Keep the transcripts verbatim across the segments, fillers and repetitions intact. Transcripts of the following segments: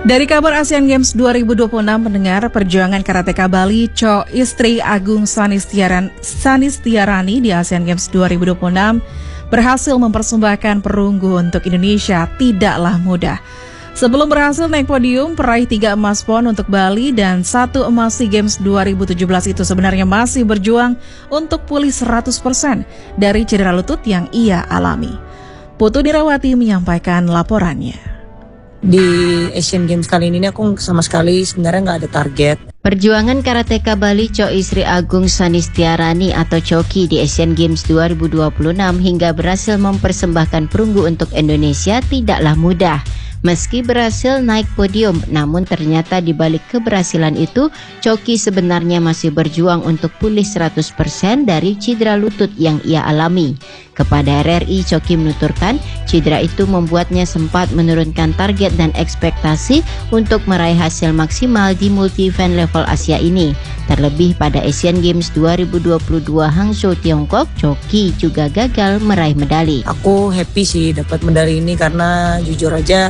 Dari kabar Asian Games dua ribu dua puluh enam, pendengar, perjuangan karateka Bali Cho Istri Agung Sanistiaran, Sanistiarani di Asian Games dua ribu dua puluh enam berhasil mempersembahkan perunggu untuk Indonesia tidaklah mudah. Sebelum berhasil naik podium, peraih tiga emas pon untuk Bali dan satu emas SEA Games dua ribu tujuh belas itu sebenarnya masih berjuang untuk pulih seratus persen dari cedera lutut yang ia alami. Putu Dirawati menyampaikan laporannya. Di Asian Games kali ini aku sama sekali sebenarnya nggak ada target. Perjuangan karateka Bali Cho Istri Agung Sanistiarani atau Choki di Asian Games dua ribu dua puluh enam hingga berhasil mempersembahkan perunggu untuk Indonesia tidaklah mudah. Meski berhasil naik podium, namun ternyata di balik keberhasilan itu, Choki sebenarnya masih berjuang untuk pulih seratus persen dari cedera lutut yang ia alami. Kepada R R I, Choki menuturkan cedera itu membuatnya sempat menurunkan target dan ekspektasi untuk meraih hasil maksimal di multi-event level Asia ini. Terlebih pada Asian Games dua ribu dua puluh dua Hangzhou, Tiongkok, Choki juga gagal meraih medali. Aku happy sih dapat medali ini karena jujur aja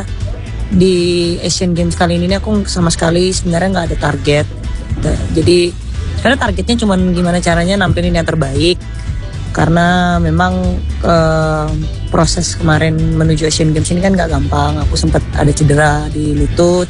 di Asian Games kali ini aku sama sekali sebenarnya nggak ada target. Jadi karena targetnya cuma gimana caranya nampilin yang terbaik. Karena memang eh, proses kemarin menuju Asian Games ini kan nggak gampang. Aku sempat ada cedera di lutut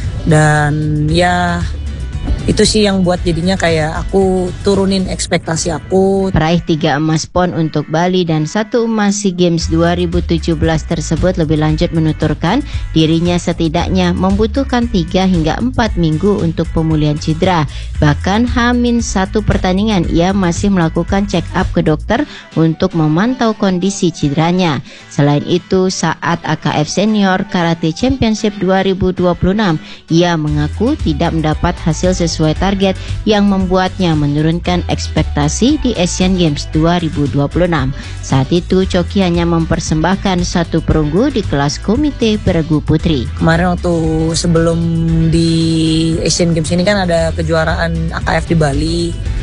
dan ya itu sih yang buat jadinya kayak aku turunin ekspektasi aku. Peraih tiga emas pon untuk Bali dan satu emas SEA Games dua ribu tujuh belas tersebut lebih lanjut menuturkan dirinya setidaknya membutuhkan tiga hingga empat minggu untuk pemulihan cedera. Bahkan Hamin satu pertandingan ia masih melakukan check up ke dokter untuk memantau kondisi cederanya. Selain itu, saat A K F Senior Karate Championship dua ribu dua puluh enam, ia mengaku tidak mendapat hasil sesuai target yang membuatnya menurunkan ekspektasi di Asian Games dua ribu dua puluh enam. Saat itu Choki hanya mempersembahkan satu perunggu di kelas komite peregu putri. Kemarin waktu sebelum di Asian Games ini kan ada kejuaraan A K F di Bali,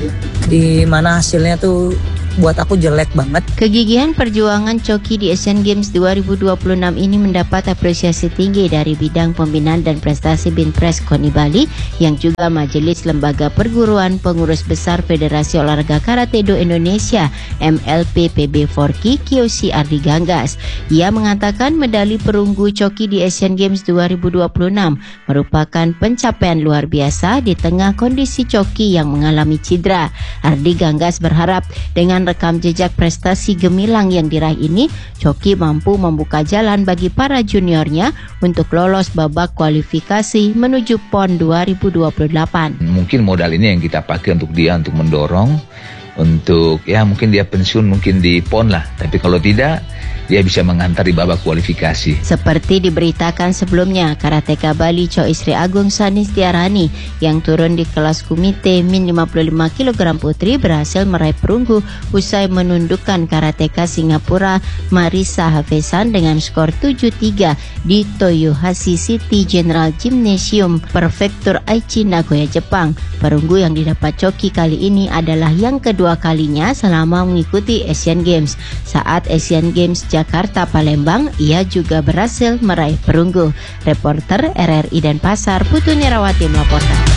di mana hasilnya tuh buat aku jelek banget. Kegigihan perjuangan Choki di Asian Games dua ribu dua puluh enam ini mendapat apresiasi tinggi dari bidang pembinaan dan prestasi Binpres KONI Bali yang juga Majelis Lembaga Perguruan Pengurus Besar Federasi Olahraga Karate Do Indonesia M L P P B Forki Kiyoshi Ardi Ganggas. Ia mengatakan medali perunggu Choki di Asian Games dua ribu dua puluh enam merupakan pencapaian luar biasa di tengah kondisi Choki yang mengalami cedera. Ardi Ganggas berharap dengan rekam jejak prestasi gemilang yang diraih ini, Choki mampu membuka jalan bagi para juniornya untuk lolos babak kualifikasi menuju PON dua ribu dua puluh delapan. Mungkin modal ini yang kita pakai untuk dia untuk mendorong, untuk ya mungkin dia pensiun mungkin di PON lah, tapi kalau tidak dia bisa mengantar di babak kualifikasi. Seperti diberitakan sebelumnya, karateka Bali Cho Istri Agung Sanistiarani yang turun di kelas komite min lima puluh lima kilogram putri berhasil meraih perunggu usai menundukkan karateka Singapura Marisa Hafezan dengan skor tujuh tiga di Toyohashi City General Gymnasium Prefektur Aichi, Nagoya, Jepang. Perunggu yang didapat Choki kali ini adalah yang kedua kalinya selama mengikuti Asian Games. Saat Asian Games Jakarta Palembang, ia juga berhasil meraih perunggu. Reporter R R I Denpasar, Putu Nirawati melaporkan.